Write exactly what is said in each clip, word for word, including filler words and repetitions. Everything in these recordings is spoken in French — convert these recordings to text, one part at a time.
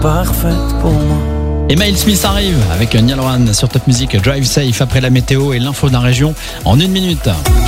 parfaite pour moi. Et Miles Smith arrive avec Niall Horan sur Top Music, Drive Safe après la météo et l'info de la région en une minute.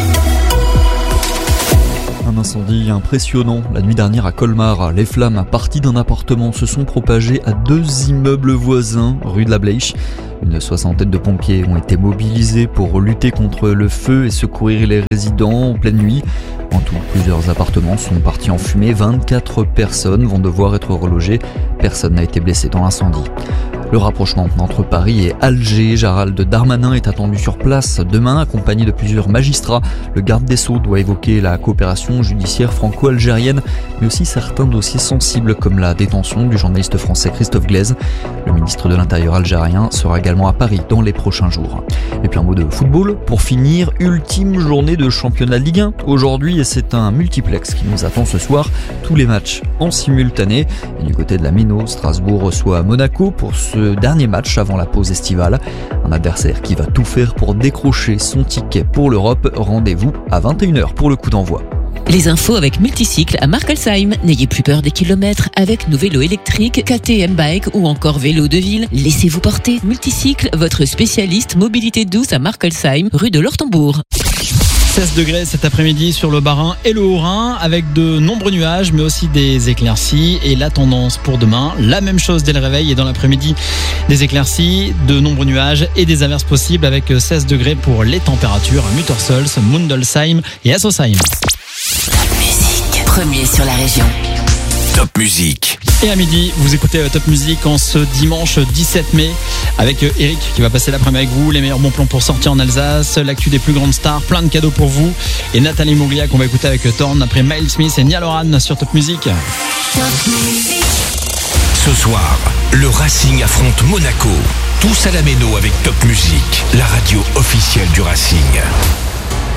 Un incendie impressionnant la nuit dernière à Colmar. Les flammes parties d'un appartement se sont propagées à deux immeubles voisins, rue de la Bleiche. Une soixantaine de pompiers ont été mobilisés pour lutter contre le feu et secourir les résidents en pleine nuit. En tout, plusieurs appartements sont partis en fumée. vingt-quatre personnes vont devoir être relogées. Personne n'a été blessé dans l'incendie. Le rapprochement entre Paris et Alger, Gérald Darmanin est attendu sur place demain, accompagné de plusieurs magistrats. Le garde des Sceaux doit évoquer la coopération judiciaire franco-algérienne, mais aussi certains dossiers sensibles comme la détention du journaliste français Christophe Glaise. Le ministre de l'Intérieur algérien sera également à Paris dans les prochains jours. Et puis un mot de football pour finir, ultime journée de championnat Ligue un aujourd'hui, et c'est un multiplex qui nous attend ce soir. Tous les matchs en simultané. Et du côté de la Méno, Strasbourg reçoit Monaco pour ce dernier match avant la pause estivale. Un adversaire qui va tout faire pour décrocher son ticket pour l'Europe. Rendez-vous à vingt et une heures pour le coup d'envoi. Les infos avec Multicycle à Markelsheim. N'ayez plus peur des kilomètres avec nos vélos électriques, K T M Bike ou encore vélos de ville. Laissez-vous porter. Multicycle, votre spécialiste mobilité douce à Markelsheim, rue de l'Ortembourg. seize degrés cet après-midi sur le Bas-Rhin et le Haut-Rhin avec de nombreux nuages mais aussi des éclaircies. Et la tendance pour demain, la même chose dès le réveil et dans l'après-midi, des éclaircies, de nombreux nuages et des averses possibles avec seize degrés pour les températures à Muttersols, Mundelsheim et Assosheim. Top Music, premier sur la région. Top Music. Et à midi, vous écoutez Top Music en ce dimanche dix-sept mai avec Eric qui va passer l'après-midi avec vous, les meilleurs bons plans pour sortir en Alsace, l'actu des plus grandes stars, plein de cadeaux pour vous, et Nathalie Moglia qu'on va écouter avec Thorn après Miles Smith et Niall Horan sur Top Music. Top Music. Ce soir, le Racing affronte Monaco. Tous à la Méno avec Top Music, la radio officielle du Racing.